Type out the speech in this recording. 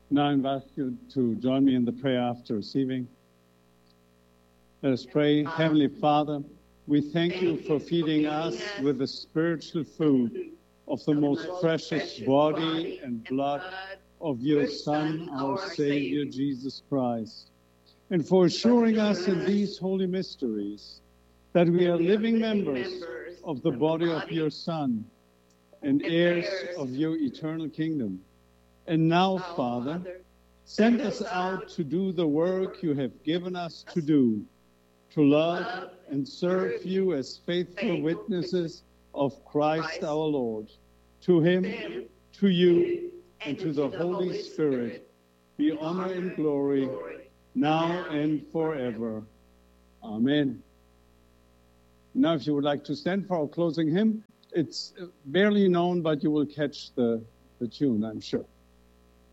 Now I invite you to join me in the prayer after receiving. Let us pray. Heavenly Father, we thank you for feeding us with the spiritual food of the most precious body and blood of your Son, our Savior, Jesus Christ, and for assuring us in these holy mysteries that we are living members of the body of your Son and heirs of your eternal kingdom. And now, Father, send us out to do the work you have given us to do, to love and serve you as faithful witnesses of Christ our Lord. To him, to you, and to the Holy Spirit be honor and glory, now and forever. Amen. Now, if you would like to stand for our closing hymn, it's barely known, but you will catch the tune, I'm sure.